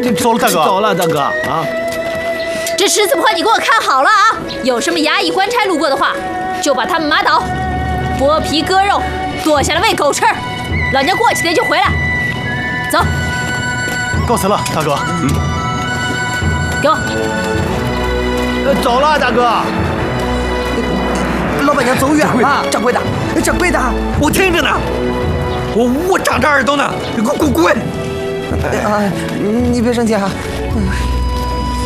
走了，大哥， 走了，大哥啊！ 这狮子婆，你给我看好了啊！有什么衙役官差路过的话，就把他们麻倒，剥皮割肉，剁下来喂狗吃。老娘过几天就回来。走， 告辞了，大哥。 给我。 走了，大哥。 老板娘走远了。掌柜的，掌柜的， 我听着呢，我长着耳朵呢，滚！ 你别生气啊。